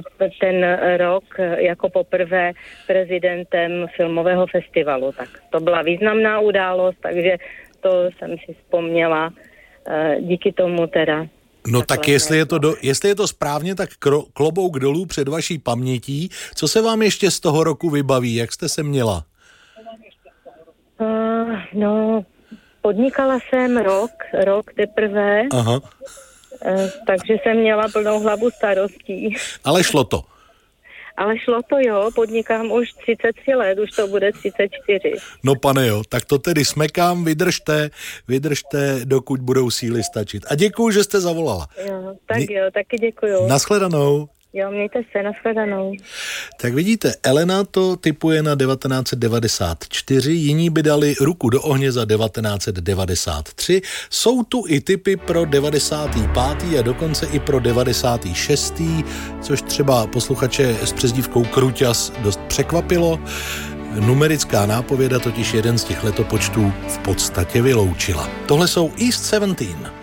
ten rok jako poprvé prezidentem filmového festivalu. Tak to byla významná událost, takže to jsem si vzpomněla díky tomu teda. No tak jestli je to správně, tak klobouk dolů před vaší pamětí. Co se vám ještě z toho roku vybaví? Jak jste se měla? No, podnikala jsem rok teprve. Aha. Takže jsem měla plnou hlavu starostí. Ale šlo to. Ale šlo to, jo, podnikám už 33 let, už to bude 34. No pane jo, tak to tedy smekám, vydržte, dokud budou síly stačit. A děkuju, že jste zavolala. Jo, tak jo, taky děkuju. Nashledanou. Jo, mějte se, nashledanou. Tak vidíte, Elena to tipuje na 1994, jiní by dali ruku do ohně za 1993. Jsou tu i tipy pro 95. a dokonce i pro 96., což třeba posluchače s přezdívkou Kruťas dost překvapilo. Numerická nápověda totiž jeden z těch letopočtů v podstatě vyloučila. Tohle jsou East 17.